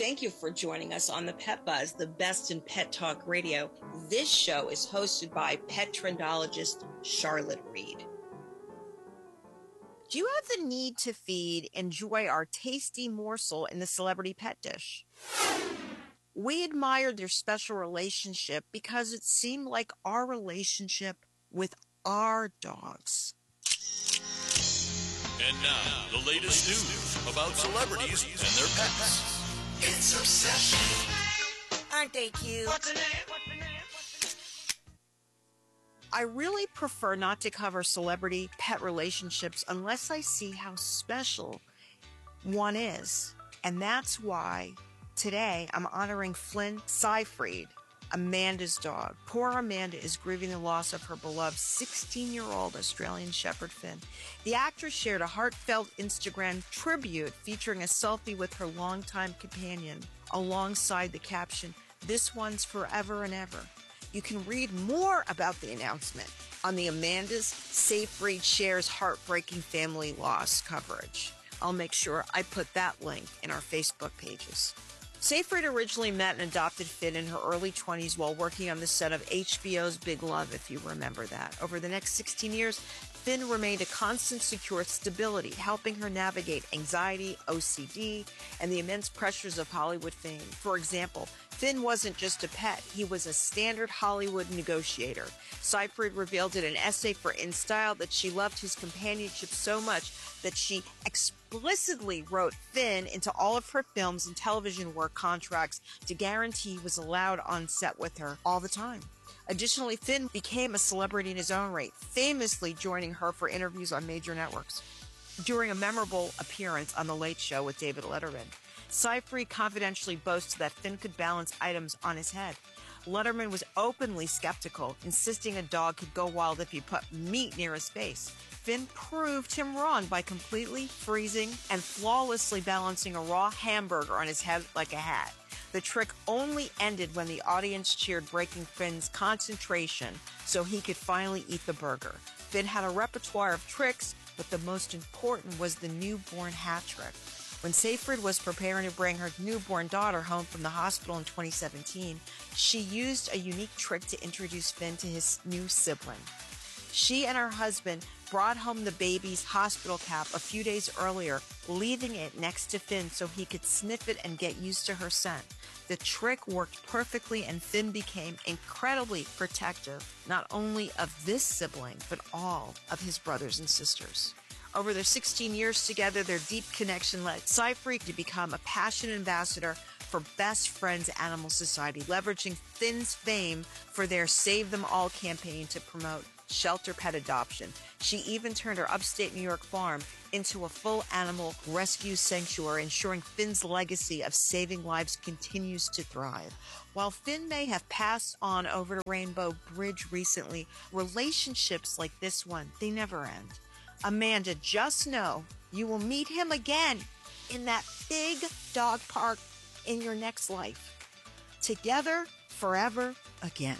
Thank you for joining us on the Pet Buzz, the best in pet talk radio. This show is hosted by pet trendologist Charlotte Reed. Do you have the need to feed? Enjoy our tasty morsel in the celebrity pet dish. We admired their special relationship because it seemed like our relationship with our dogs. And now, the latest news about celebrities and their pets. It's Obsession. Aren't they cute? What's the name? I really prefer not to cover celebrity-pet relationships unless I see how special one is. And that's why today I'm honoring Flynn Seyfried, Amanda's dog. Poor Amanda is grieving the loss of her beloved 16-year-old Australian Shepherd Finn. The actress shared a heartfelt Instagram tribute featuring a selfie with her longtime companion alongside the caption, "This one's forever and ever." You can read more about the announcement on the Amanda's Seyfried Shares Heartbreaking Family Loss coverage. I'll make sure I put that link in our Facebook pages. Seyfried originally met and adopted Finn in her early 20s while working on the set of HBO's Big Love, if you remember that. Over the next 16 years, Finn remained a constant secure stability, helping her navigate anxiety, OCD, and the immense pressures of Hollywood fame. For example, Finn wasn't just a pet, he was a standard Hollywood negotiator. Seyfried revealed in an essay for InStyle that she loved his companionship so much that she explicitly wrote Finn into all of her films and television work contracts to guarantee he was allowed on set with her all the time. Additionally, Finn became a celebrity in his own right, famously joining her for interviews on major networks. During a memorable appearance on The Late Show with David Letterman, Seyfried confidentially boasted that Finn could balance items on his head. Letterman was openly skeptical, insisting a dog could go wild if he put meat near his face. Finn proved him wrong by completely freezing and flawlessly balancing a raw hamburger on his head like a hat. The trick only ended when the audience cheered, breaking Finn's concentration so he could finally eat the burger. Finn had a repertoire of tricks, but the most important was the newborn hat trick. When Seyfried was preparing to bring her newborn daughter home from the hospital in 2017, she used a unique trick to introduce Finn to his new sibling. She and her husband brought home the baby's hospital cap a few days earlier, leaving it next to Finn so he could sniff it and get used to her scent. The trick worked perfectly, and Finn became incredibly protective, not only of this sibling, but all of his brothers and sisters. Over their 16 years together, their deep connection led Seyfried to become a passionate ambassador for Best Friends Animal Society, leveraging Finn's fame for their Save Them All campaign to promote shelter pet adoption. She even turned her upstate New York farm into a full animal rescue sanctuary, ensuring Finn's legacy of saving lives continues to thrive. While Finn may have passed on over the Rainbow Bridge recently, relationships like this one, they never end. Amanda, just know you will meet him again in that big dog park in your next life. Together, forever again.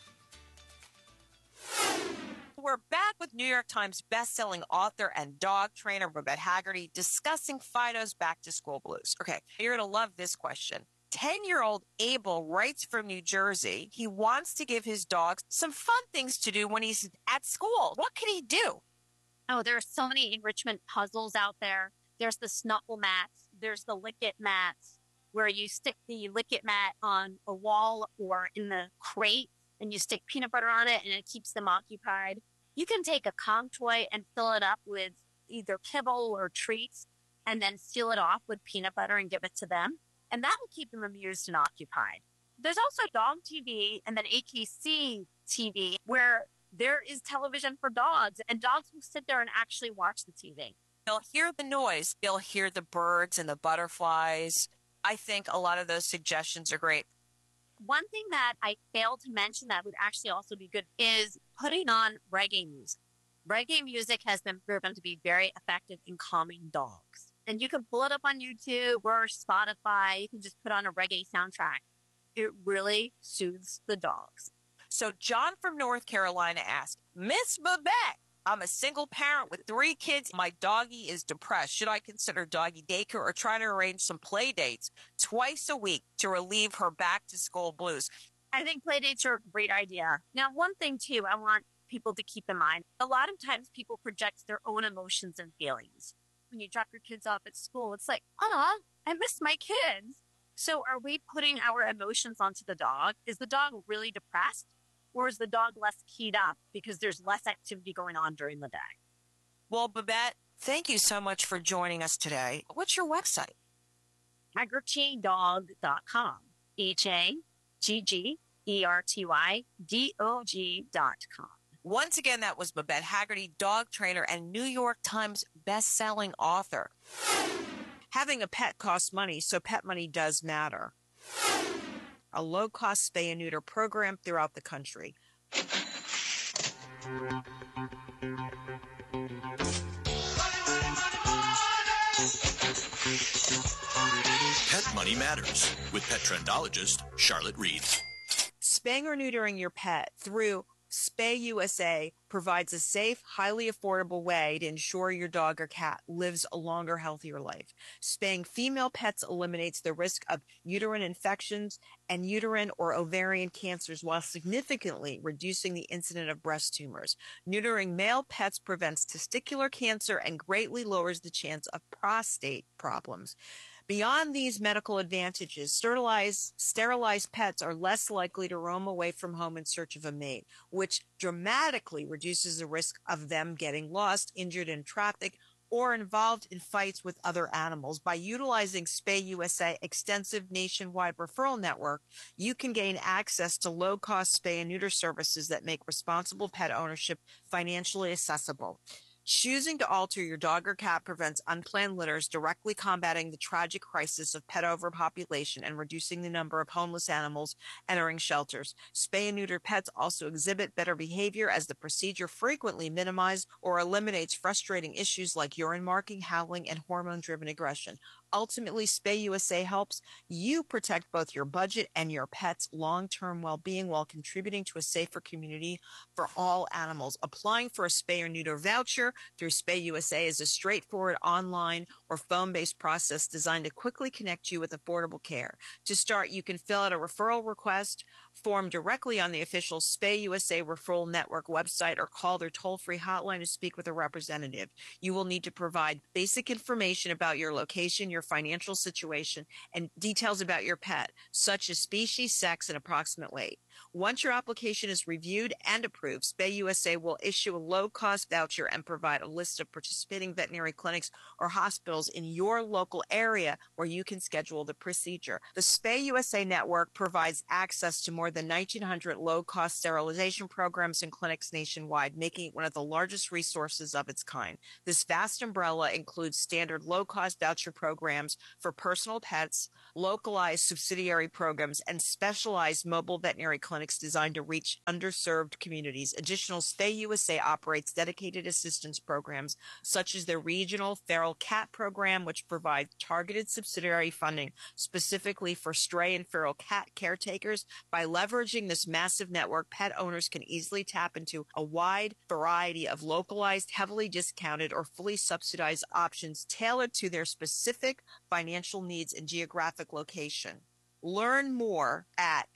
We're back with New York Times bestselling author and dog trainer Babette Haggerty discussing Fido's back-to-school blues. Okay, you're going to love this question. 10-year-old Abel writes from New Jersey. He wants to give his dog some fun things to do when he's at school. What can he do? Oh, there are so many enrichment puzzles out there. There's the Snuffle mats. There's the Lick-It mats, where you stick the Lick-It mat on a wall or in the crate, and you stick peanut butter on it, and it keeps them occupied. You can take a Kong toy and fill it up with either kibble or treats, and then seal it off with peanut butter and give it to them. And that will keep them amused and occupied. There's also Dog TV and then HEC TV, where there is television for dogs, and dogs will sit there and actually watch the TV. They'll hear the noise. They'll hear the birds and the butterflies. I think a lot of those suggestions are great. One thing that I failed to mention that would actually also be good is putting on reggae music. Reggae music has been proven to be very effective in calming dogs. And you can pull it up on YouTube or Spotify. You can just put on a reggae soundtrack. It really soothes the dogs. So John from North Carolina asked, Miss Babette, I'm a single parent with 3 kids. My doggy is depressed. Should I consider doggy daycare or try to arrange some play dates twice a week to relieve her back to school blues? I think play dates are a great idea. Now, one thing too, I want people to keep in mind, a lot of times people project their own emotions and feelings. When you drop your kids off at school, it's like, I miss my kids. So are we putting our emotions onto the dog? Is the dog really depressed? Or is the dog less keyed up because there's less activity going on during the day? Well, Babette, thank you so much for joining us today. What's your website? HaggertyDog.com. HaggertyDog.com. Once again, that was Babette Haggerty, dog trainer and New York Times best-selling author. Having a pet costs money, so pet money does matter. A low-cost spay and neuter program throughout the country. Pet Money Matters with pet trendologist Charlotte Reed. Spaying or neutering your pet through Spay USA provides a safe, highly affordable way to ensure your dog or cat lives a longer, healthier life. Spaying female pets eliminates the risk of uterine infections and uterine or ovarian cancers while significantly reducing the incidence of breast tumors. Neutering male pets prevents testicular cancer and greatly lowers the chance of prostate problems. Beyond these medical advantages, sterilized pets are less likely to roam away from home in search of a mate, which dramatically reduces the risk of them getting lost, injured in traffic, or involved in fights with other animals. By utilizing Spay USA extensive nationwide referral network, you can gain access to low-cost spay and neuter services that make responsible pet ownership financially accessible. Choosing to alter your dog or cat prevents unplanned litters, directly combating the tragic crisis of pet overpopulation and reducing the number of homeless animals entering shelters. Spay and neuter pets also exhibit better behavior as the procedure frequently minimizes or eliminates frustrating issues like urine marking, howling, and hormone-driven aggression. Ultimately, Spay USA helps you protect both your budget and your pet's long-term well-being while contributing to a safer community for all animals. Applying for a spay or neuter voucher through Spay USA is a straightforward online or phone-based process designed to quickly connect you with affordable care. To start, you can fill out a referral request form directly on the official Spay USA Referral Network website or call their toll-free hotline to speak with a representative. You will need to provide basic information about your location, your financial situation, and details about your pet, such as species, sex, and approximate weight. Once your application is reviewed and approved, Spay USA will issue a low-cost voucher and provide a list of participating veterinary clinics or hospitals in your local area where you can schedule the procedure. The Spay USA network provides access to more than 1,900 low-cost sterilization programs and clinics nationwide, making it one of the largest resources of its kind. This vast umbrella includes standard low-cost voucher programs for personal pets, localized subsidiary programs, and specialized mobile veterinary clinics designed to reach underserved communities. Additional, Spay USA operates dedicated assistance programs such as the Regional Feral Cat Program, which provides targeted subsidiary funding specifically for stray and feral cat caretakers. By leveraging this massive network, pet owners can easily tap into a wide variety of localized, heavily discounted, or fully subsidized options tailored to their specific financial needs and geographic location. Learn more at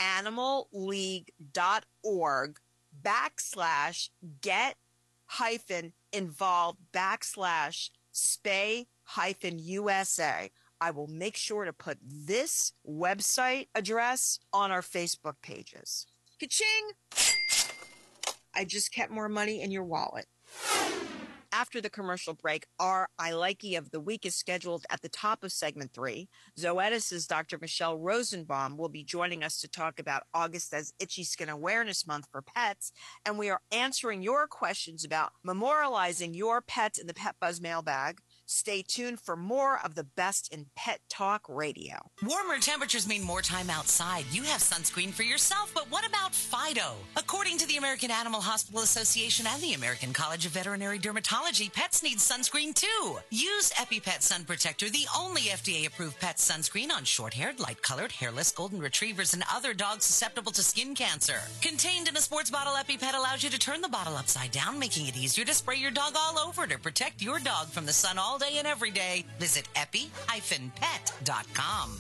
animalleague.org/get-involved/spay-USA. I will make sure to put this website address on our Facebook pages. Ka-ching! I just kept more money in your wallet. After the commercial break, our I Likey of the Week is scheduled at the top of segment 3. Zoetis' Dr. Michelle Rosenbaum will be joining us to talk about August as Itchy Skin Awareness Month for pets, and we are answering your questions about memorializing your pets in the Pet Buzz mailbag. Stay tuned for more of the best in pet talk radio. Warmer temperatures mean more time outside. You have sunscreen for yourself, but what about Fido? According to the American Animal Hospital Association and the American College of Veterinary Dermatology, pets need sunscreen too. Use EpiPet Sun Protector, the only FDA-approved pet sunscreen on short-haired, light-colored, hairless golden retrievers and other dogs susceptible to skin cancer. Contained in a sports bottle, EpiPet allows you to turn the bottle upside down, making it easier to spray your dog all over to protect your dog from the sun all day and every day. Visit epi-pet.com.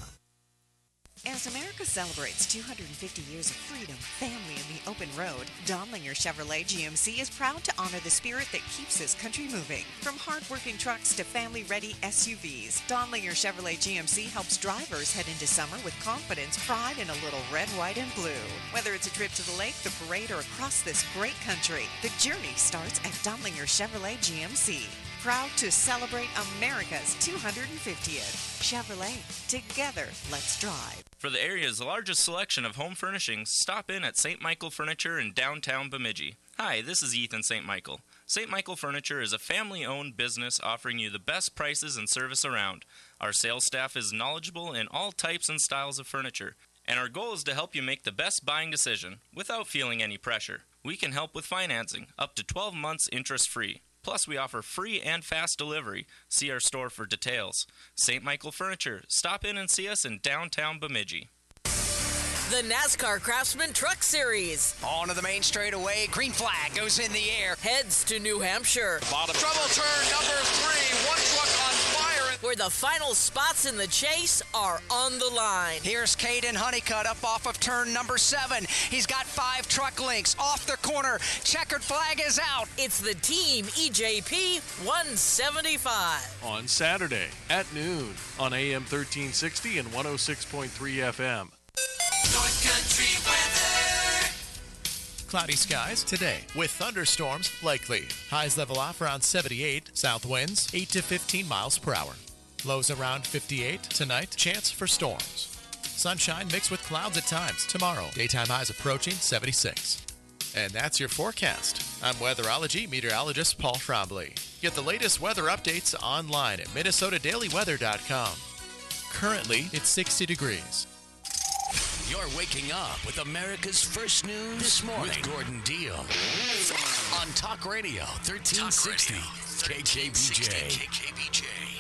As America celebrates 250 years of freedom, family, and the open road, Donlinger Chevrolet GMC is proud to honor the spirit that keeps this country moving. From hard-working trucks to family-ready SUVs, Donlinger Chevrolet GMC helps drivers head into summer with confidence, pride, and a little red, white, and blue. Whether it's a trip to the lake, the parade, or across this great country, the journey starts at Donlinger Chevrolet GMC. Proud to celebrate America's 250th. Chevrolet. Together, let's drive. For the area's largest selection of home furnishings, stop in at St. Michael Furniture in downtown Bemidji. Hi, this is Ethan St. Michael. St. Michael Furniture is a family-owned business offering you the best prices and service around. Our sales staff is knowledgeable in all types and styles of furniture, and our goal is to help you make the best buying decision without feeling any pressure. We can help with financing, up to 12 months interest-free. Plus, we offer free and fast delivery. See our store for details. St. Michael Furniture. Stop in and see us in downtown Bemidji. The NASCAR Craftsman Truck Series. On to the main straightaway. Green flag goes in the air. Heads to New Hampshire. Bottom trouble turn number 3. One truck on fire. Where the final spots in the chase are on the line. Here's Caden Honeycutt up off of turn number 7. He's got 5 truck links off the corner. Checkered flag is out. It's the Team EJP 175. On Saturday at noon on AM 1360 and 106.3 FM. North Country weather. Cloudy skies today with thunderstorms likely. Highs level off around 78. South winds 8 to 15 miles per hour. Lows around 58. Tonight, chance for storms. Sunshine mixed with clouds at times. Tomorrow, daytime highs approaching 76. And that's your forecast. I'm weatherology meteorologist Paul Trombley. Get the latest weather updates online at MinnesotaDailyWeather.com. Currently, it's 60 degrees. You're waking up with America's first news this morning with Gordon Deal on Talk Radio 1360 KKBJ.